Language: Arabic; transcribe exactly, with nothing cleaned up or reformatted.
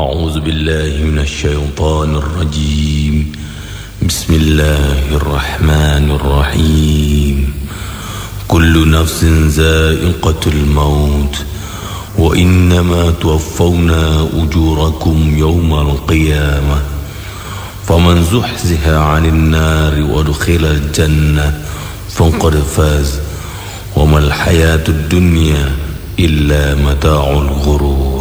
أعوذ بالله من الشيطان الرجيم. بسم الله الرحمن الرحيم. كل نفس ذائقة الموت وإنما توفون أجوركم يوم القيامة فمن زحزح عن النار وادخل الجنة فقد فاز وما الحياة الدنيا إلا متاع الغرور.